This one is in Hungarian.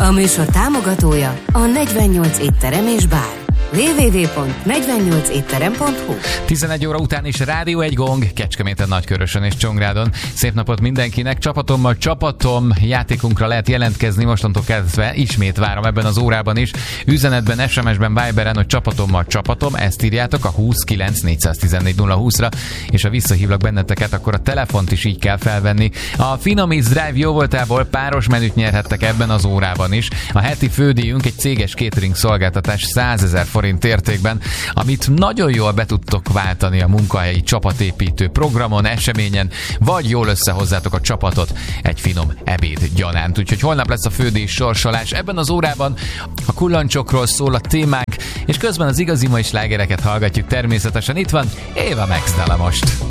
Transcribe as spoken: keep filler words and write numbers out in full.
A műsor támogatója a negyvennyolc étterem és bár. double-u double-u double-u pont negyvennyolc étterem pont hu tizenegy óra után is Rádió egy Gong, Kecskeméten, Nagykörösön és Csongrádon. Szép napot mindenkinek, csapatommal csapatom, játékunkra lehet jelentkezni, mostantól kezdve ismét várom ebben az órában is. Üzenetben, es em es-ben, Viberen, hogy csapatommal csapatom, ezt írjátok a húsz-kilenc négyszáztizennégy nulla húszra, és ha visszahívlak benneteket, akkor a telefont is így kell felvenni. A Finomix Drive jó voltából páros menüt nyerhettek ebben az órában is. A heti fődíjunk egy céges catering szolgáltatás százezer forint értékben, amit nagyon jól be tudtok váltani a munkahelyi csapatépítő programon, eseményen, vagy jól összehozzátok a csapatot egy finom ebéd gyanánt. Úgyhogy holnap lesz a fődíj sorsolás. Ebben az órában a kullancsokról szól a témánk, és közben az igazi mai slágereket hallgatjuk természetesen. Itt van Eva Max Dalla most.